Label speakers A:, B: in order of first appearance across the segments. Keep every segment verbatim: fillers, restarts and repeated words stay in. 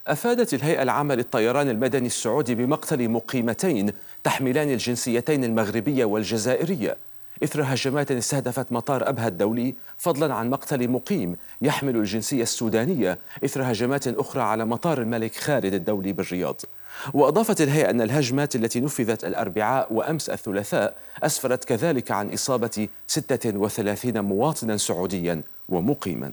A: أفادت الهيئة العامة للطيران المدني السعودي بمقتل مقيمتين تحملان الجنسيتين المغربية والجزائرية إثر هجمات استهدفت مطار أبها الدولي، فضلا عن مقتل مقيم يحمل الجنسية السودانية إثر هجمات أخرى على مطار الملك خالد الدولي بالرياض. وأضافت الهيئة أن الهجمات التي نفذت الأربعاء وأمس الثلاثاء أسفرت كذلك عن إصابة ستة وثلاثين مواطنا سعوديا ومقيما.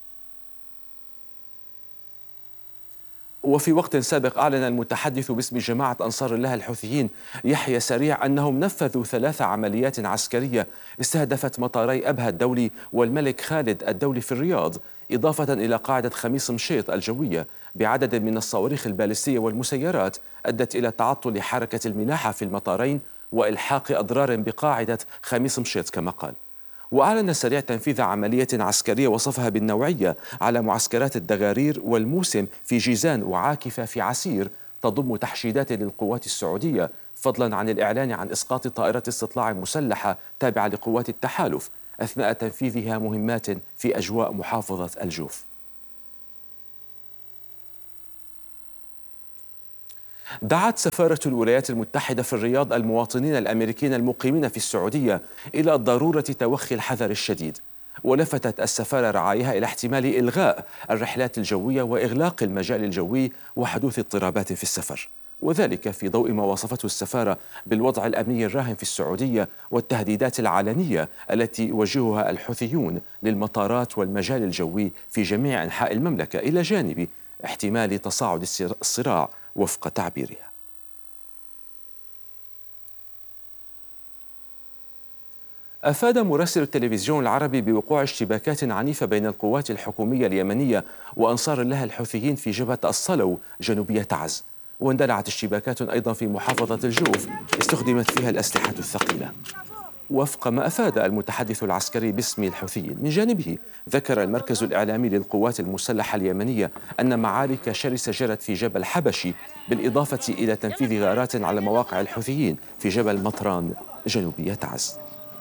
A: وفي وقت سابق أعلن المتحدث باسم جماعة أنصار الله الحوثيين يحيى سريع أنهم نفذوا ثلاث عمليات عسكرية استهدفت مطاري أبها الدولي والملك خالد الدولي في الرياض، إضافة إلى قاعدة خميس مشيط الجوية بعدد من الصواريخ البالستية والمسيرات أدت إلى تعطل حركة الملاحة في المطارين وإلحاق أضرار بقاعدة خميس مشيط كما قال. وأعلن سريع تنفيذ عملية عسكرية وصفها بالنوعية على معسكرات الدغارير والموسم في جيزان وعاكفة في عسير، تضم تحشيدات للقوات السعودية، فضلا عن الإعلان عن إسقاط طائرة استطلاع مسلحة تابعة لقوات التحالف أثناء تنفيذها مهمات في أجواء محافظة الجوف. دعت سفارة الولايات المتحدة في الرياض المواطنين الأمريكيين المقيمين في السعودية إلى ضرورة توخي الحذر الشديد، ولفتت السفارة رعاياها إلى احتمال إلغاء الرحلات الجوية وإغلاق المجال الجوي وحدوث اضطرابات في السفر، وذلك في ضوء ما وصفته السفارة بالوضع الأمني الراهن في السعودية والتهديدات العلنية التي يوجهها الحوثيون للمطارات والمجال الجوي في جميع أنحاء المملكة، إلى جانب احتمال تصاعد الصراع وفق تعبيرها. أفاد مراسل التلفزيون العربي بوقوع اشتباكات عنيفة بين القوات الحكومية اليمنية وأنصار الله الحوثيين في جبهة الصلو جنوبية تعز، واندلعت اشتباكات أيضا في محافظة الجوف استخدمت فيها الأسلحة الثقيلة. وفق ما أفاد المتحدث العسكري باسم الحوثيين، من جانبه ذكر المركز الإعلامي للقوات المسلحة اليمنية أن معارك شرسة جرت في جبل حبشي، بالإضافة إلى تنفيذ غارات على مواقع الحوثيين في جبل مطران جنوبية تعز.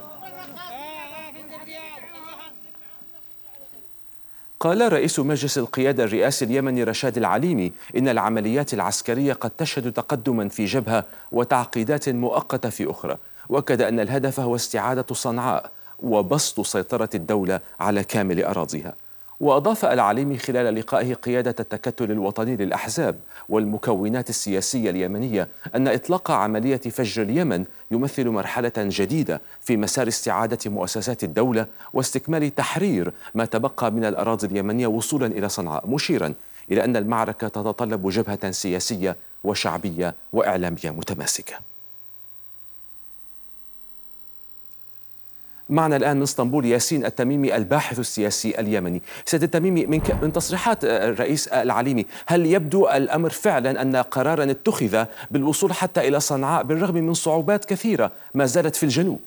A: قال رئيس مجلس القيادة الرئاسي اليمني رشاد العليمي إن العمليات العسكرية قد تشهد تقدما في جبهة وتعقيدات مؤقتة في أخرى، وأكد أن الهدف هو استعادة صنعاء وبسط سيطرة الدولة على كامل أراضيها. وأضاف العليمي خلال لقائه قيادة التكتل الوطني للأحزاب والمكونات السياسية اليمنية أن إطلاق عملية فجر اليمن يمثل مرحلة جديدة في مسار استعادة مؤسسات الدولة واستكمال تحرير ما تبقى من الأراضي اليمنية وصولا إلى صنعاء، مشيرا إلى أن المعركة تتطلب جبهة سياسية وشعبية وإعلامية متماسكة. معنا الآن من اسطنبول ياسين التميمي الباحث السياسي اليمني. سيد التميمي، من, من تصريحات الرئيس العليمي هل يبدو الأمر فعلا أن قرارا اتخذ بالوصول حتى إلى صنعاء بالرغم من صعوبات كثيرة ما زالت في الجنوب؟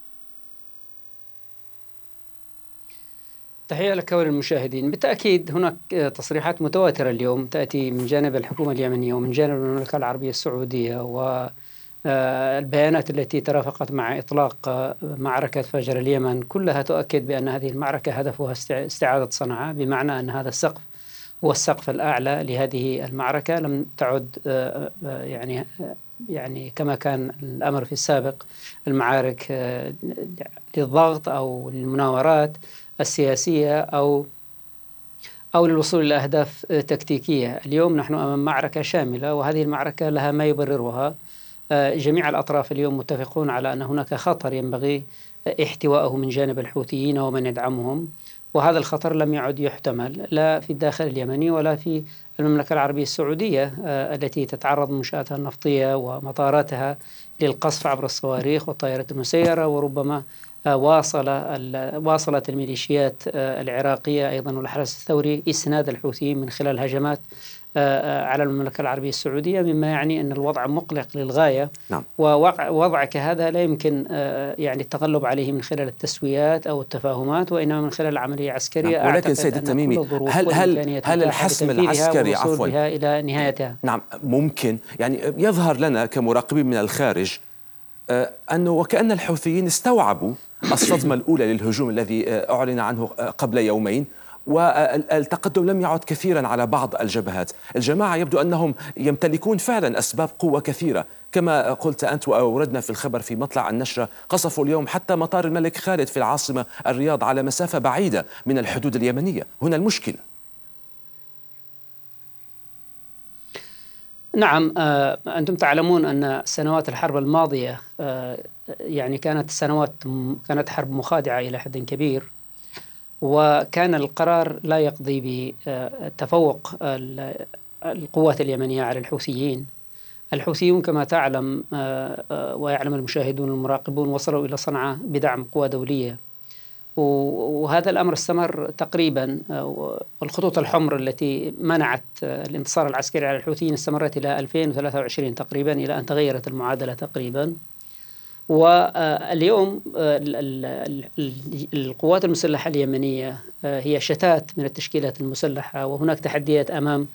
B: تحية لك وللمشاهدين. بالتأكيد هناك تصريحات متواترة اليوم تأتي من جانب الحكومة اليمنية ومن جانب المملكة العربية السعودية، و البيانات التي ترافقت مع إطلاق معركة فجر اليمن كلها تؤكد بأن هذه المعركة هدفها استعادة صنعاء، بمعنى أن هذا السقف هو السقف الأعلى لهذه المعركة. لم تعد يعني يعني كما كان الأمر في السابق المعارك للضغط أو للمناورات السياسية أو أو للوصول إلى أهداف تكتيكية. اليوم نحن أمام معركة شاملة، وهذه المعركة لها ما يبررها. جميع الأطراف اليوم متفقون على أن هناك خطر ينبغي احتواءه من جانب الحوثيين ومن يدعمهم، وهذا الخطر لم يعد يحتمل لا في الداخل اليمني ولا في المملكة العربية السعودية التي تتعرض منشآتها النفطية ومطاراتها للقصف عبر الصواريخ والطائرات المسيرة، وربما واصل واصلت الميليشيات العراقية أيضا والحرس الثوري إسناد الحوثيين من خلال هجمات على المملكة العربية السعودية، مما يعني أن الوضع مقلق للغاية.
A: نعم.
B: ووضع كهذا لا يمكن يعني التغلب عليه من خلال التسويات أو التفاهمات، وإنما من خلال عملية عسكرية.
A: نعم. ولكن سيد التميمي، هل هل هل الحسم العسكري عفوا
B: بها إلى نهايتها
A: نعم ممكن يعني يظهر لنا كمراقبين من الخارج أنه وكأن الحوثيين استوعبوا الصدمة الأولى للهجوم الذي أعلن عنه قبل يومين، والتقدم لم يعد كثيرا على بعض الجبهات. الجماعة يبدو أنهم يمتلكون فعلا أسباب قوة كثيرة، كما قلت أنت وأوردنا في الخبر في مطلع النشرة، قصفوا اليوم حتى مطار الملك خالد في العاصمة الرياض على مسافة بعيدة من الحدود اليمنية. هنا المشكلة.
B: نعم، أنتم تعلمون أن سنوات الحرب الماضية يعني كانت سنوات كانت حرب مخادعة إلى حد كبير، وكان القرار لا يقضي بتفوق القوات اليمنية على الحوثيين. الحوثيون كما تعلم ويعلم المشاهدون المراقبون وصلوا إلى صنعاء بدعم قوى دولية، وهذا الأمر استمر تقريبا، والخطوط الحمر التي منعت الانتصار العسكري على الحوثيين استمرت إلى ألفين وثلاثة وعشرين تقريبا، إلى أن تغيرت المعادلة تقريبا. واليوم القوات المسلحة اليمنية هي شتات من التشكيلات المسلحة، وهناك تحديات أمام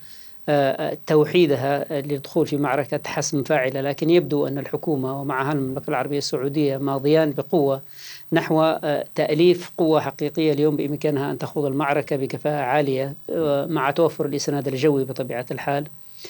B: توحيدها للدخول في معركة حسم فاعلة، لكن يبدو أن الحكومة ومعها المملكة العربية السعودية ماضيان بقوة نحو تأليف قوة حقيقية اليوم بإمكانها أن تخوض المعركة بكفاءة عالية مع توفر الإسناد الجوي بطبيعة الحال.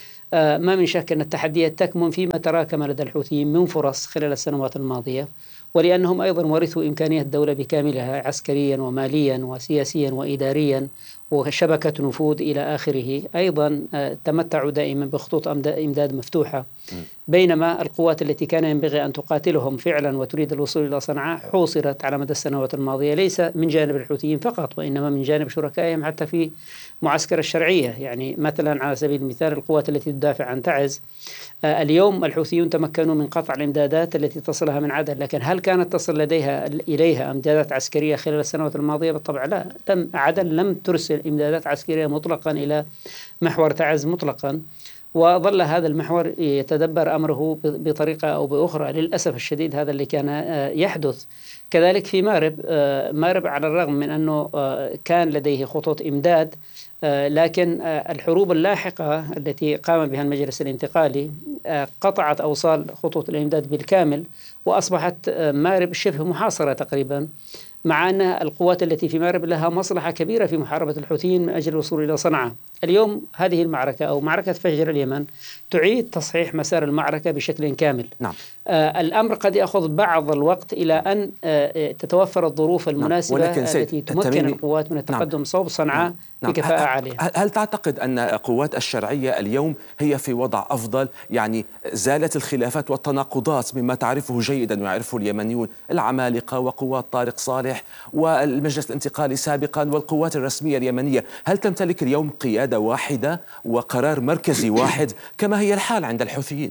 B: ما من شك أن التحديات تكمن فيما تراكم لدى الحوثيين من فرص خلال السنوات الماضية، ولأنهم أيضا ورثوا إمكانية الدولة بكاملها عسكريا وماليا وسياسيا وإداريا وشبكة نفوذ إلى آخره. أيضا تمتعوا دائما بخطوط إمداد مفتوحة، بينما القوات التي كان ينبغي أن تقاتلهم فعلا وتريد الوصول إلى صنعاء حوصرت على مدى السنوات الماضية، ليس من جانب الحوثيين فقط وإنما من جانب شركائهم حتى في معسكر الشرعية. يعني مثلا على سبيل المثال القوات التي تدافع عن تعز، اليوم الحوثيون تمكنوا من قطع الإمدادات التي تصلها من عدن، لكن هل كانت تصل لديها إليها إمدادات عسكرية خلال السنوات الماضية؟ بالطبع لا. لم عدن لم ترسل إمدادات عسكرية مطلقا إلى محور تعز مطلقا، وظل هذا المحور يتدبر أمره بطريقة أو بأخرى. للأسف الشديد هذا اللي كان يحدث. كذلك في مارب، مارب على الرغم من أنه كان لديه خطوط إمداد، لكن الحروب اللاحقة التي قام بها المجلس الانتقالي قطعت أوصال خطوط الإمداد بالكامل، وأصبحت مارب شبه محاصرة تقريبا، مع أن القوات التي في مارب لها مصلحة كبيرة في محاربة الحوثيين من أجل الوصول إلى صنعاء. اليوم هذه المعركة أو معركة فجر اليمن تعيد تصحيح مسار المعركة بشكل كامل.
A: نعم.
B: آه الأمر قد يأخذ بعض الوقت إلى أن آه تتوفر الظروف المناسبة نعم. التي تمكن القوات من التقدم نعم. صوب صنعاء نعم. بكفاءة نعم. عالية.
A: هل تعتقد أن قوات الشرعية اليوم هي في وضع أفضل؟ يعني زالت الخلافات والتناقضات مما تعرفه جيدا ويعرفه اليمنيون، العمالقة وقوات طارق صالح والمجلس الانتقالي سابقا والقوات الرسمية اليمنية، هل تمتلك اليوم قيادة واحدة وقرار مركزي واحد كما هي الحال عند الحوثيين؟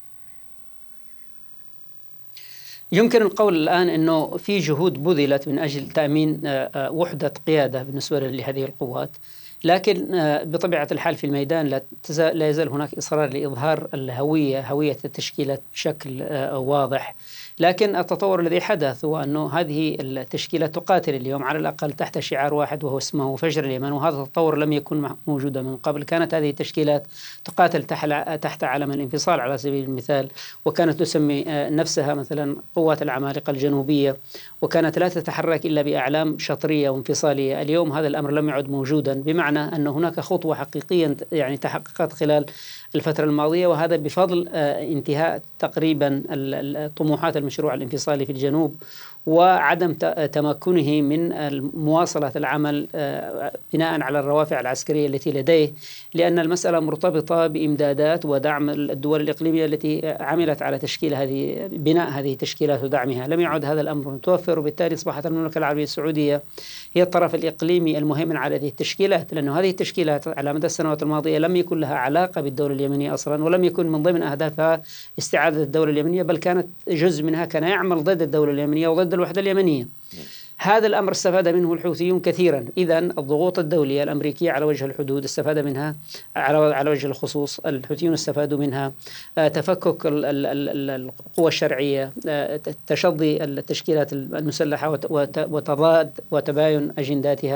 B: يمكن القول الآن أنه في جهود بذلت من أجل تأمين وحدة قيادة بالنسبة لهذه القوات، لكن بطبيعة الحال في الميدان لا, لا يزال هناك إصرار لإظهار الهوية هوية التشكيلات بشكل واضح. لكن التطور الذي حدث هو أنه هذه التشكيلات تقاتل اليوم على الأقل تحت شعار واحد وهو اسمه فجر اليمن، وهذا التطور لم يكن موجودا من قبل. كانت هذه التشكيلات تقاتل تحت علم الانفصال على سبيل المثال، وكانت تسمي نفسها مثلا قوات العمالقة الجنوبية، وكانت لا تتحرك إلا بأعلام شطرية وانفصالية. اليوم هذا الأمر لم يعد موجودا، بمعنى أن هناك خطوة حقيقية يعني تحققت خلال الفترة الماضية، وهذا بفضل انتهاء تقريبا طموحات المشروع الانفصالي في الجنوب وعدم تمكنه من مواصلة العمل بناء على الروافع العسكرية التي لديه، لأن المسألة مرتبطة بإمدادات ودعم الدول الإقليمية التي عملت على تشكيل هذه بناء هذه التشكيلات ودعمها. لم يعد هذا الأمر متوفر، وبالتالي أصبحت المملكة العربية السعودية هي الطرف الإقليمي المهيمن على هذه التشكيلات، لأن هذه التشكيلات على مدى السنوات الماضية لم يكن لها علاقة بالدولة اليمنية أصلا، ولم يكن من ضمن أهدافها استعادة الدولة اليمنية، بل كانت جزء منها كان يعمل ضد الدولة اليمنية وضد الوحدة اليمنية. هذا الأمر استفاد منه الحوثيون كثيرا. إذن الضغوط الدولية الأمريكية على وجه الحدود استفاد منها، على على وجه الخصوص الحوثيون استفادوا منها. تفكك القوى الشرعية، تشظي التشكيلات المسلحة وتضاد وتباين أجنداتها،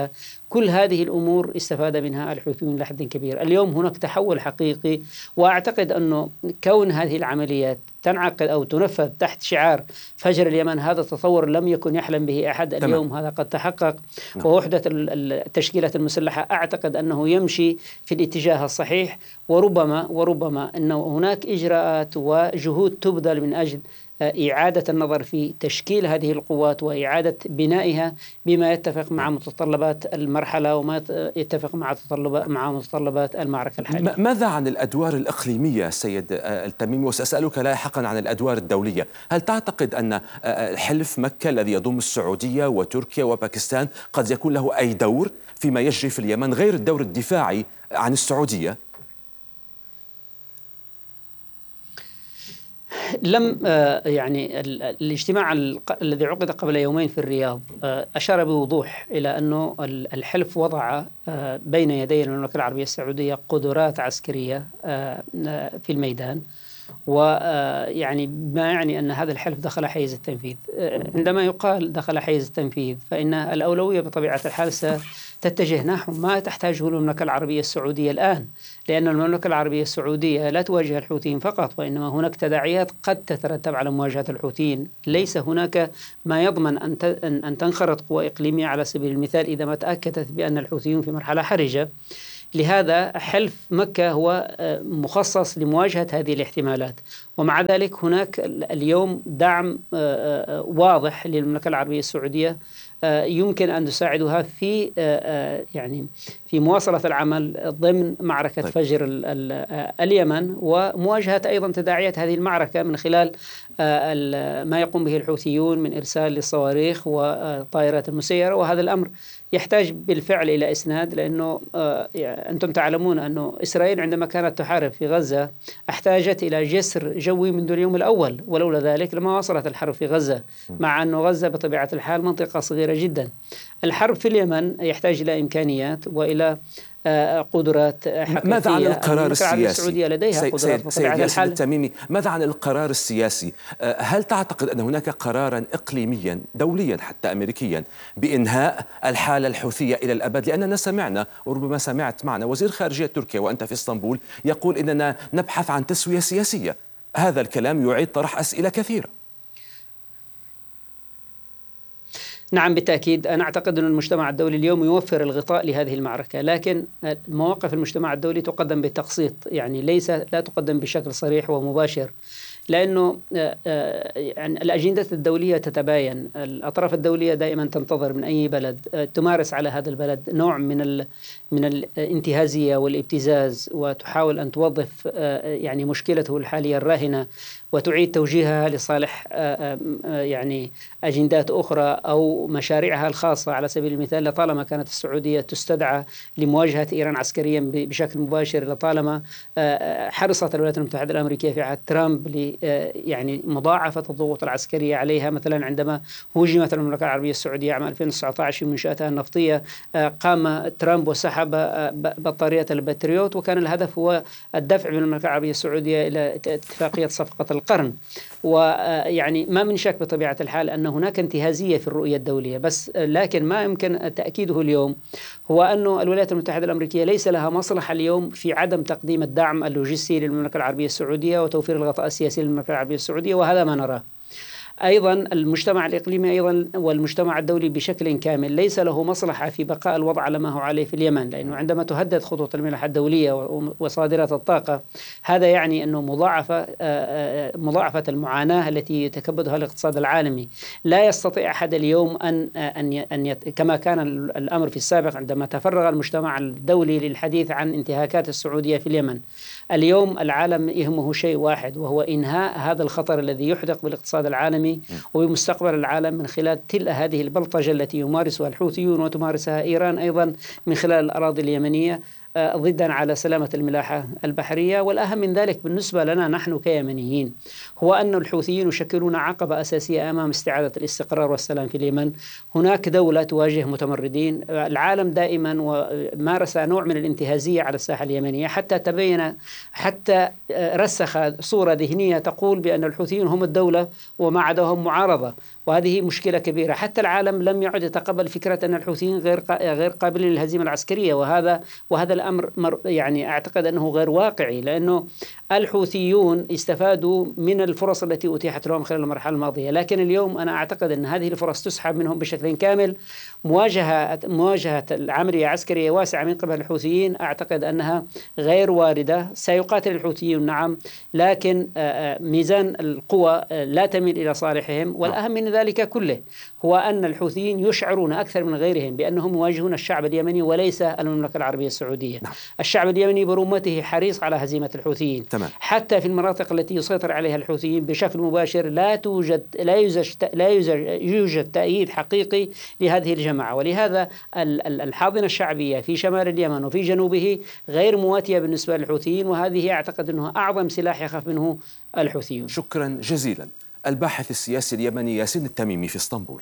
B: كل هذه الأمور استفاد منها الحوثيون لحد كبير. اليوم هناك تحول حقيقي، وأعتقد أنه كون هذه العمليات تنعقد أو تنفذ تحت شعار فجر اليمن، هذا تطور لم يكن يحلم به أحد. اليوم هذا قد تحقق، ووحدة التشكيلات المسلحة أعتقد أنه يمشي في الاتجاه الصحيح، وربما وربما أنه هناك إجراءات وجهود تبذل من أجل إعادة النظر في تشكيل هذه القوات وإعادة بنائها بما يتفق مع متطلبات المرحلة وما يتفق مع متطلبات مع متطلبات المعركة الحالية.
A: ماذا عن الأدوار الإقليمية سيد التميمي؟ وسأسألك لاحقا عن الأدوار الدولية. هل تعتقد أن حلف مكة الذي يضم السعودية وتركيا وباكستان قد يكون له أي دور فيما يجري في اليمن غير الدور الدفاعي عن السعودية؟
B: لم يعني الاجتماع الذي عقد قبل يومين في الرياض أشار بوضوح إلى أنه الحلف وضع بين يدي المملكة العربية السعودية قدرات عسكرية في الميدان، ويعني ما يعني أن هذا الحلف دخل حيز التنفيذ. عندما يقال دخل حيز التنفيذ فإن الأولوية بطبيعة الحال ستتجه نحو ما تحتاجه المملكة العربية السعودية الآن، لأن المملكة العربية السعودية لا تواجه الحوثيين فقط، وإنما هناك تداعيات قد تترتب على مواجهة الحوثيين. ليس هناك ما يضمن أن أن تنخرط قوى إقليمية على سبيل المثال إذا ما تأكدت بأن الحوثيون في مرحلة حرجة. لهذا حلف مكة هو مخصص لمواجهة هذه الاحتمالات، ومع ذلك هناك اليوم دعم واضح للمملكة العربية السعودية يمكن أن تساعدها في يعني في مواصلة العمل ضمن معركة طيب. فجر اليمن، ومواجهة أيضا تداعيات هذه المعركة من خلال ما يقوم به الحوثيون من إرسال للصواريخ والطائرات المسيرة. وهذا الأمر يحتاج بالفعل إلى إسناد، لأنه أنتم تعلمون أنه إسرائيل عندما كانت تحارب في غزة احتاجت إلى جسر جوي منذ اليوم الأول، ولولا ذلك لما وصلت الحرب في غزة، مع أن غزة بطبيعة الحال منطقة صغيرة جدا. الحرب في اليمن يحتاج إلى إمكانيات وإلى قدرات حقيقية.
A: ماذا عن القرار السياسي؟
B: لديها قدرات
A: سيد, سيد ياسر التميمي، ماذا عن القرار السياسي؟ هل تعتقد أن هناك قرارا إقليميا دوليا حتى أمريكيا بإنهاء الحالة الحوثية إلى الأبد؟ لأننا سمعنا وربما سمعت معنا وزير خارجية تركيا وأنت في اسطنبول يقول إننا نبحث عن تسوية سياسية. هذا الكلام يعيد طرح أسئلة كثيرة.
B: نعم بالتأكيد، أنا أعتقد أن المجتمع الدولي اليوم يوفر الغطاء لهذه المعركة، لكن مواقف المجتمع الدولي تقدم بالتقسيط، يعني ليس لا تقدم بشكل صريح ومباشر، لأنه يعني الأجندة الدولية تتباين. الأطراف الدولية دائما تنتظر من أي بلد تمارس على هذا البلد نوع من من الانتهازية والابتزاز، وتحاول أن توظف يعني مشكلته الحالية الراهنة وتعيد توجيهها لصالح يعني أجندات أخرى أو مشاريعها الخاصة. على سبيل المثال، لطالما كانت السعودية تستدعى لمواجهة إيران عسكريا بشكل مباشر، لطالما حرصت الولايات المتحدة الأمريكية في عهد ترامب ل يعني مضاعفة الضغوط العسكرية عليها. مثلا عندما هوجمت المملكة العربية السعودية عام ألفين وتسعة عشر في منشآتها النفطية، قام ترامب وسحب بطارية الباتريوت، وكان الهدف هو الدفع من المملكة العربية السعودية إلى اتفاقية صفقة القرن. ويعني ما من شك بطبيعة الحال أن هناك انتهازية في الرؤية الدولية، بس لكن ما يمكن تأكيده اليوم هو أن الولايات المتحدة الأمريكية ليس لها مصلحة اليوم في عدم تقديم الدعم اللوجستي للمملكة العربية السعودية وتوفير الغطاء السياسي للمملكة العربية السعودية، وهذا ما نراه. أيضا المجتمع الإقليمي أيضا والمجتمع الدولي بشكل كامل ليس له مصلحة في بقاء الوضع على ما هو عليه في اليمن، لأنه عندما تهدد خطوط الملاحة الدولية وصادرات الطاقة، هذا يعني أنه مضاعفة مضاعفة المعاناة التي يتكبدها الاقتصاد العالمي. لا يستطيع أحد اليوم أن أن أن كما كان الأمر في السابق عندما تفرغ المجتمع الدولي للحديث عن انتهاكات السعودية في اليمن. اليوم العالم يهمه شيء واحد، وهو إنهاء هذا الخطر الذي يحدق بالاقتصاد العالمي وبمستقبل العالم من خلال تلك هذه البلطجة التي يمارسها الحوثيون وتمارسها إيران أيضا من خلال الأراضي اليمنية ضدا على سلامة الملاحة البحرية. والأهم من ذلك بالنسبة لنا نحن كيمنيين هو أن الحوثيين يشكلون عقبة أساسية أمام استعادة الاستقرار والسلام في اليمن. هناك دولة تواجه متمردين، العالم دائما ومارس نوع من الانتهازية على الساحة اليمنية حتى تبين حتى رسخ صورة ذهنية تقول بأن الحوثيين هم الدولة وما عداهم معارضة. وهذه مشكلة كبيرة. حتى العالم لم يعد يتقبل فكرة أن الحوثيين غير غير قابلين للهزيمة العسكرية، وهذا وهذا الأمر يعني أعتقد أنه غير واقعي، لأنه الحوثيون استفادوا من الفرص التي أتيحت لهم خلال المرحلة الماضية، لكن اليوم أنا أعتقد أن هذه الفرص تسحب منهم بشكل كامل. مواجهة مواجهة العملية عسكرية واسعة من قبل الحوثيين أعتقد أنها غير واردة. سيقاتل الحوثيون نعم، لكن ميزان القوى لا تميل إلى صالحهم. والأهم من ذلك كله هو أن الحوثيين يشعرون أكثر من غيرهم بأنهم يواجهون الشعب اليمني وليس المملكة العربية السعودية. نعم. الشعب اليمني برمته حريص على هزيمة الحوثيين. تمام. حتى في المناطق التي يسيطر عليها الحوثيين بشكل مباشر لا توجد لا يوجد لا يوجد تأييد حقيقي لهذه الجماعة، ولهذا الحاضنة الشعبية في شمال اليمن وفي جنوبه غير مواتية بالنسبة للحوثيين، وهذه أعتقد أنه أعظم سلاح يخاف منه الحوثيون.
A: شكرا جزيلا. الباحث السياسي اليمني ياسين التميمي في اسطنبول.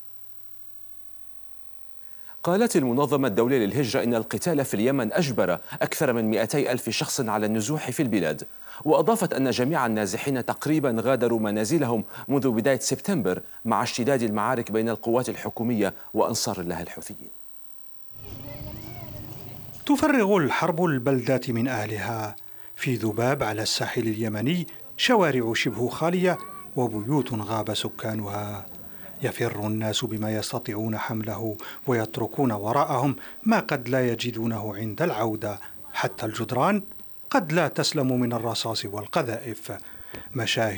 A: قالت المنظمة الدولية للهجرة إن القتال في اليمن أجبر أكثر من مئتي ألف شخص على النزوح في البلاد، وأضافت أن جميع النازحين تقريبا غادروا منازلهم منذ بداية سبتمبر مع اشتداد المعارك بين القوات الحكومية وأنصار الله الحوثيين.
C: تفرغ الحرب البلدات من أهلها. في ذباب على الساحل اليمني شوارع شبه خالية وبيوت غاب سكانها. يفر الناس بما يستطيعون حمله ويتركون وراءهم ما قد لا يجدونه عند العودة. حتى الجدران قد لا تسلم من الرصاص والقذائف. مشاهد